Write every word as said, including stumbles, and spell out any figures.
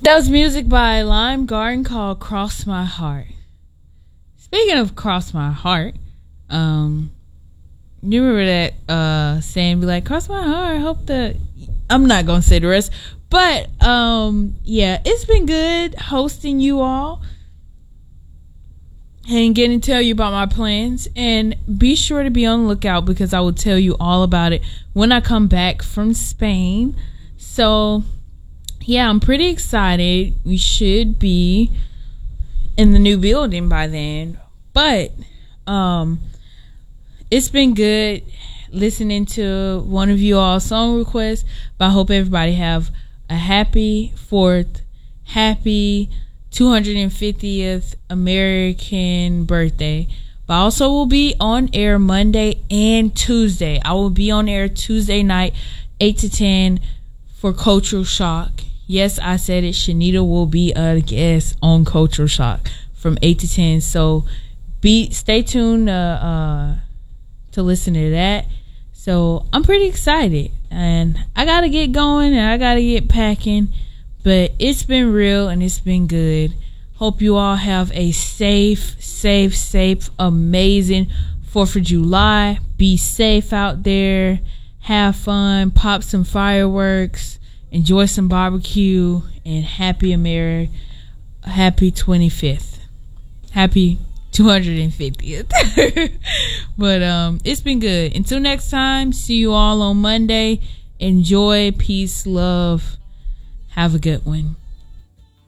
That was music by Lime Garden called Cross My Heart. Speaking of Cross My Heart, um, you remember that uh, saying, be like, cross my heart, I hope that... I'm not going to say the rest. But, um, yeah, it's been good hosting you all and getting to tell you about my plans. And be sure to be on the lookout because I will tell you all about it when I come back from Spain. So... yeah, I'm pretty excited. We should be in the new building by then. But um, it's been good listening to one of you all song requests. But I hope everybody have a happy fourth, happy two hundred fiftieth American birthday. But I also will be on air Monday and Tuesday. I will be on air Tuesday night, eight to ten for Cultural Shock. Yes, I said it. Shanita will be a guest on Cultural Shock from eight to ten. So be stay tuned uh, uh, to listen to that. So I'm pretty excited. And I got to get going and I got to get packing. But it's been real and it's been good. Hope you all have a safe, safe, safe, amazing fourth of July. Be safe out there. Have fun. Pop some fireworks. Enjoy some barbecue and happy America, happy twenty-fifth, happy two hundred fiftieth. But um, it's been good. Until next time, see you all on Monday. Enjoy, peace, love. Have a good one.